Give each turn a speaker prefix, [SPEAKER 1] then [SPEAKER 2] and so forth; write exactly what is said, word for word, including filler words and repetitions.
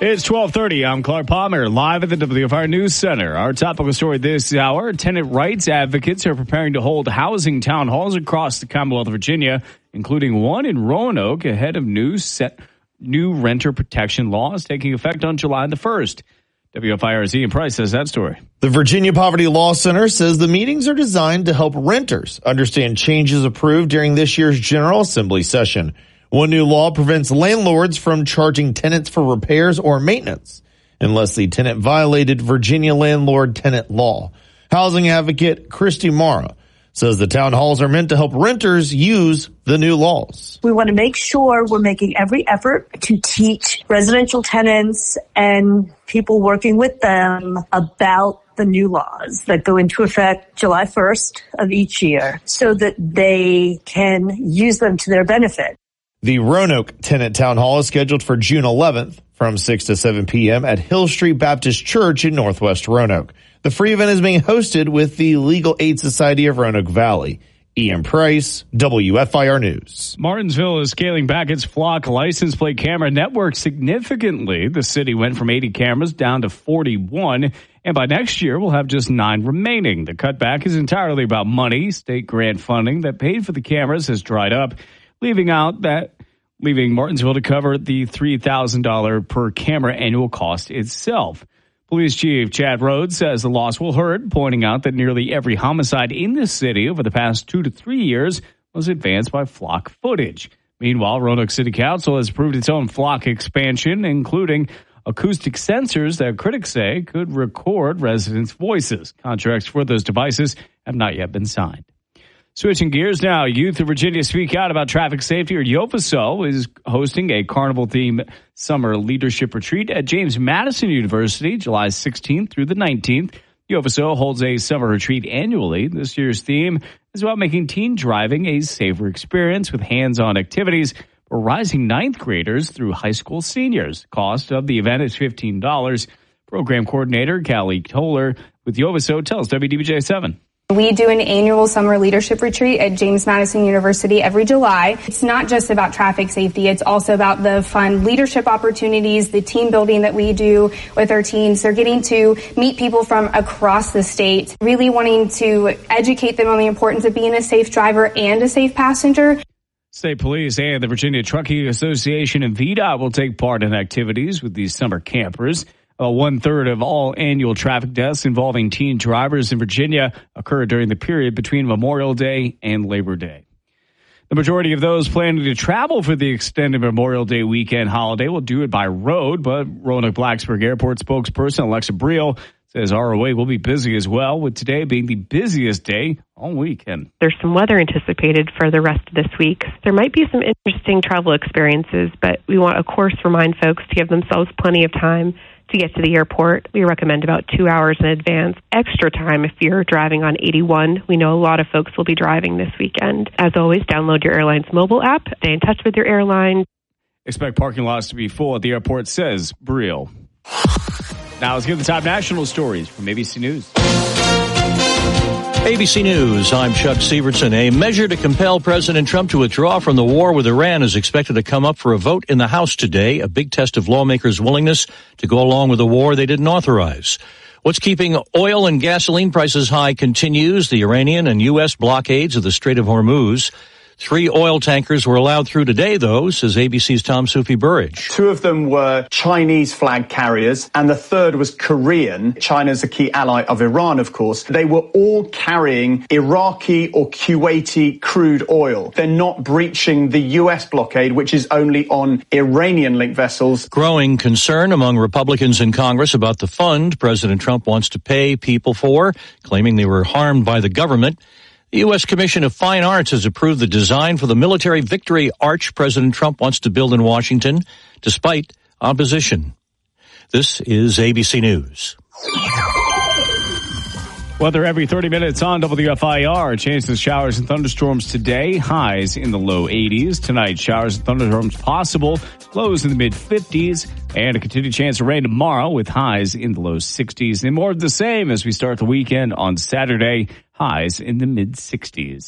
[SPEAKER 1] It's twelve thirty. I'm Clark Palmer, live at the W F I R News Center. Our topical story this hour, tenant rights advocates are preparing to hold housing town halls across the Commonwealth of Virginia, including one in Roanoke, ahead of new set, new renter protection laws taking effect on July the first. W F I R's Ian Price says that story.
[SPEAKER 2] The Virginia Poverty Law Center says the meetings are designed to help renters understand changes approved during this year's General Assembly session. One new law prevents landlords from charging tenants for repairs or maintenance unless the tenant violated Virginia landlord-tenant law. Housing advocate Christy Mara says the town halls are meant to help renters use the new laws.
[SPEAKER 3] We want to make sure we're making every effort to teach residential tenants and people working with them about the new laws that go into effect July first of each year so that they can use them to their benefit.
[SPEAKER 2] The Roanoke Tenant Town Hall is scheduled for June eleventh from six to seven p.m. at Hill Street Baptist Church in Northwest Roanoke. The free event is being hosted with the Legal Aid Society of Roanoke Valley. Ian Price, W F I R News.
[SPEAKER 1] Martinsville is scaling back its Flock license plate camera network significantly. The city went from eighty cameras down to forty-one, and by next year we'll have just nine remaining. The cutback is entirely about money. State grant funding that paid for the cameras has dried up, leaving out that leaving Martinsville to cover the three thousand dollars per camera annual cost itself. Police Chief Chad Rhodes says the loss will hurt, pointing out that nearly every homicide in the city over the past two to three years was advanced by Flock footage. Meanwhile, Roanoke City Council has approved its own Flock expansion, including acoustic sensors that critics say could record residents' voices. Contracts for those devices have not yet been signed. Switching gears now, Youth of Virginia Speak Out About Traffic Safety, or YOFASO, is hosting a carnival-themed summer leadership retreat at James Madison University, July sixteenth through the nineteenth. YOFASO holds a summer retreat annually. This year's theme is about making teen driving a safer experience with hands-on activities for rising ninth graders through high school seniors. Cost of the event is fifteen dollars. Program coordinator Callie Toller with YOFASO tells W D B J seven.
[SPEAKER 4] We do an annual summer leadership retreat at James Madison University every July. It's not just about traffic safety. It's also about the fun leadership opportunities, the team building that we do with our teens. They're getting to meet people from across the state, really wanting to educate them on the importance of being a safe driver and a safe passenger.
[SPEAKER 1] State Police and the Virginia Trucking Association and V DOT will take part in activities with these summer campers. Uh, one-third of all annual traffic deaths involving teen drivers in Virginia occurred during the period between Memorial Day and Labor Day. The majority of those planning to travel for the extended Memorial Day weekend holiday will do it by road, but Roanoke-Blacksburg Airport spokesperson Alexa Briel says R O A will be busy as well, with today being the busiest day all weekend.
[SPEAKER 5] There's some weather anticipated for the rest of this week. There might be some interesting travel experiences, but we want, of course, remind folks to give themselves plenty of time to get to the airport. We recommend about two hours in advance. Extra time if you're driving on eighty-one. We know a lot of folks will be driving this weekend. As always, download your airline's mobile app. Stay in touch with your airline.
[SPEAKER 1] Expect parking lots to be full at the airport, says Briel. Now let's get the top national stories from A B C News.
[SPEAKER 6] A B C News, I'm Chuck Severson. A measure to compel President Trump to withdraw from the war with Iran is expected to come up for a vote in the House today, a big test of lawmakers' willingness to go along with a war they didn't authorize. What's keeping oil and gasoline prices high continues, the Iranian and U S blockades of the Strait of Hormuz. Three oil tankers were allowed through today, though, says A B C's Tom Sufi Burridge.
[SPEAKER 7] Two of them were Chinese flag carriers, and the third was Korean. China's a key ally of Iran, of course. They were all carrying Iraqi or Kuwaiti crude oil. They're not breaching the U S blockade, which is only on Iranian-linked vessels.
[SPEAKER 6] Growing concern among Republicans in Congress about the fund President Trump wants to pay people for, claiming they were harmed by the government. The U S Commission of Fine Arts has approved the design for the military victory arch President Trump wants to build in Washington, despite opposition. This is A B C News.
[SPEAKER 1] Weather every thirty minutes on W F I R. Chances of showers and thunderstorms today. Highs in the low eighties. Tonight, showers and thunderstorms possible. Lows in the mid fifties. And a continued chance of rain tomorrow with highs in the low sixties. And more of the same as we start the weekend on Saturday. Highs in the mid sixties.